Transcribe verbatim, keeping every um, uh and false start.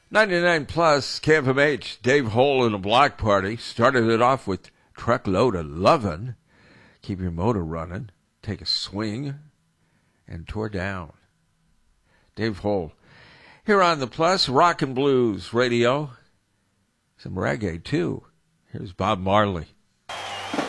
ninety-nine plus, K F M H, Dave Hole in a Block Party. Started it off with Truckload of Lovin'. Keep your motor running. Take a swing. And tore down. Dave Hole. Here on the Plus, Rock and Blues Radio. Some reggae, too. Here's Bob Marley.